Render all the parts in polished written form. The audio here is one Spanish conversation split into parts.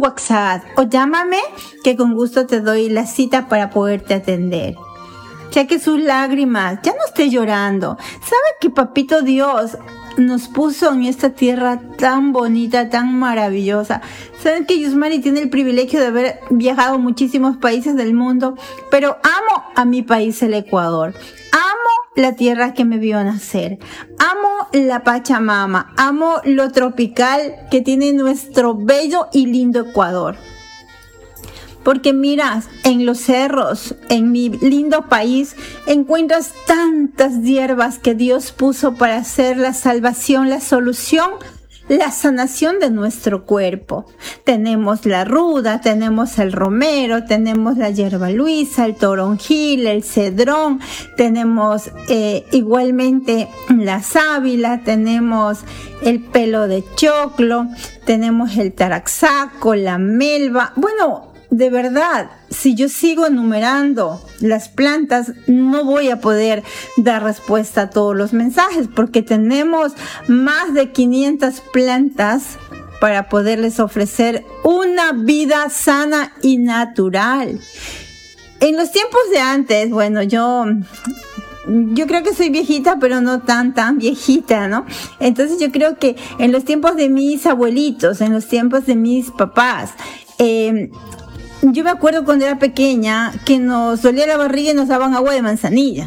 WhatsApp o llámame que con gusto te doy la cita para poderte atender. Cheque sus lágrimas, ya no esté llorando. ¿Sabe que Papito Dios nos puso en esta tierra tan bonita, tan maravillosa? Saben que Yusmari tiene el privilegio de haber viajado a muchísimos países del mundo, pero amo a mi país, el Ecuador. Amo la tierra que me vio nacer. Amo la Pachamama. Amo lo tropical que tiene nuestro bello y lindo Ecuador. Porque mira, en los cerros, en mi lindo país, encuentras tantas hierbas que Dios puso para hacer la salvación, la solución, la sanación de nuestro cuerpo. Tenemos la ruda, tenemos el romero, tenemos la hierba luisa, el toronjil, el cedrón, tenemos igualmente la sábila, tenemos el pelo de choclo, tenemos el taraxaco, la melva. Bueno, de verdad, si yo sigo enumerando las plantas, no voy a poder dar respuesta a todos los mensajes porque tenemos más de 500 plantas para poderles ofrecer una vida sana y natural. En los tiempos de antes, bueno, yo creo que soy viejita, pero no tan viejita, ¿no? Entonces yo creo que en los tiempos de mis abuelitos, en los tiempos de mis papás, yo me acuerdo cuando era pequeña que nos dolía la barriga y nos daban agua de manzanilla.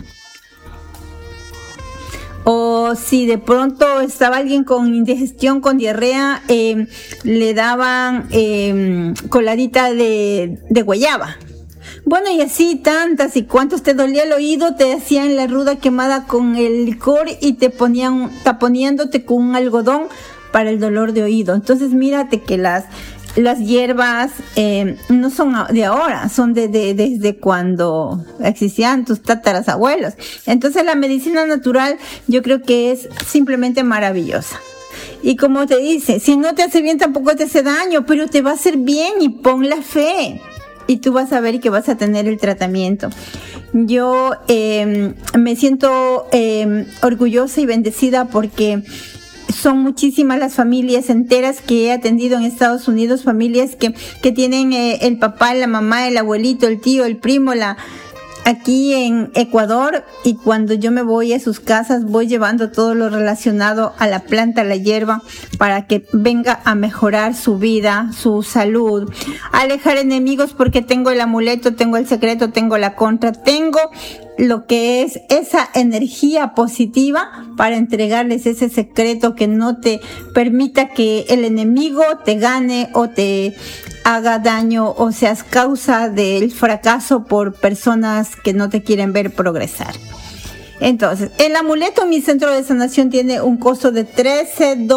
O si de pronto estaba alguien con indigestión, con diarrea, le daban coladita de guayaba. Bueno, y así tantas, y cuántos te dolía el oído, te hacían la ruda quemada con el licor y te ponían taponeándote con un algodón para el dolor de oído. Entonces mírate que las hierbas no son de ahora, son desde cuando existían tus tatarabuelos. Entonces la medicina natural yo creo que es simplemente maravillosa. Y como te dice, si no te hace bien tampoco te hace daño, pero te va a hacer bien y pon la fe. Y tú vas a ver que vas a tener el tratamiento. Yo me siento orgullosa y bendecida porque son muchísimas las familias enteras que he atendido en Estados Unidos, familias que tienen el papá, la mamá, el abuelito, el tío, el primo, aquí en Ecuador, y cuando yo me voy a sus casas voy llevando todo lo relacionado a la planta, a la hierba, para que venga a mejorar su vida, su salud, alejar enemigos, porque tengo el amuleto, tengo el secreto, tengo la contra, tengo lo que es esa energía positiva para entregarles ese secreto que no te permita que el enemigo te gane o te haga daño o seas causa del fracaso por personas que no te quieren ver progresar. Entonces, el amuleto en mi centro de sanación tiene un costo de $13.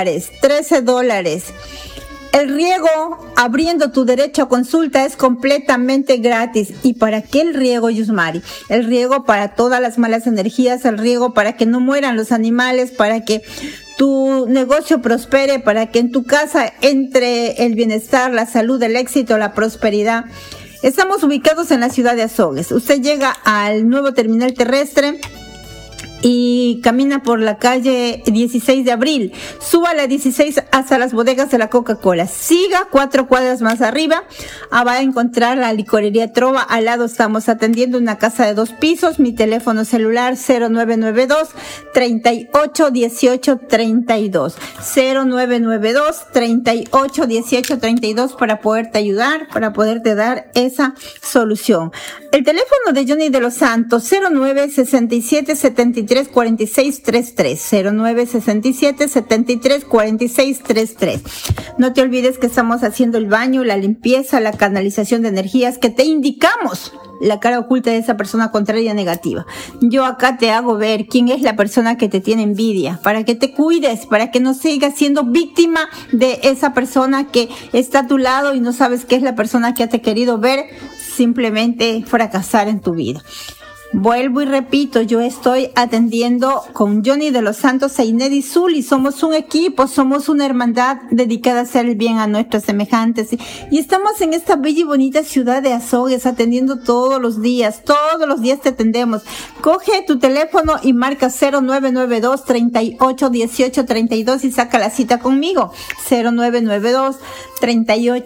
$13. El riego, abriendo tu derecho a consulta, es completamente gratis. ¿Y para qué el riego, Yusmari? El riego para todas las malas energías, el riego para que no mueran los animales, para que tu negocio prospere, para que en tu casa entre el bienestar, la salud, el éxito, la prosperidad. Estamos ubicados en la ciudad de Azogues. Usted llega al nuevo terminal terrestre y camina por la calle 16 de abril, suba a la 16 hasta las bodegas de la Coca-Cola, siga 4 cuadras más arriba, va a encontrar la licorería Trova. Al lado estamos atendiendo una casa de 2 pisos, mi teléfono celular 0992 38 18 32, 0992 38 18 32 para poderte ayudar, para poderte dar esa solución. El teléfono de Johnny de los Santos 0967 73 46 33, 0967 73 46 33. No te olvides que estamos haciendo el baño, la limpieza, la canalización de energías, que te indicamos la cara oculta de esa persona contraria negativa. Yo acá te hago ver quién es la persona que te tiene envidia, para que te cuides, para que no sigas siendo víctima de esa persona que está a tu lado y no sabes qué es la persona que te ha querido ver simplemente fracasar en tu vida. Vuelvo y repito, yo estoy atendiendo con Johnny de los Santos e Inedi Zuli. Somos un equipo, somos una hermandad dedicada a hacer el bien a nuestros semejantes. Y estamos en esta bella y bonita ciudad de Azogues atendiendo todos los días te atendemos. Coge tu teléfono y marca 0992 38 18 32 y saca la cita conmigo. 0992 38